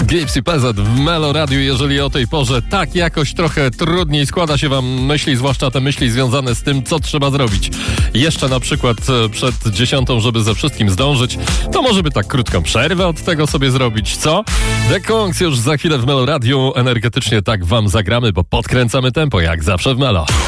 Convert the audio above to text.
Gypsy Peasant w Melo Radiu. Jeżeli o tej porze tak jakoś trochę trudniej składa się wam myśli, zwłaszcza te myśli związane z tym, co trzeba zrobić jeszcze na przykład przed 10, żeby ze wszystkim zdążyć, to może by tak krótką przerwę od tego sobie zrobić, co? The Kongs już za chwilę w Melo Radiu. Energetycznie tak wam zagramy, bo podkręcamy tempo jak zawsze w Melo.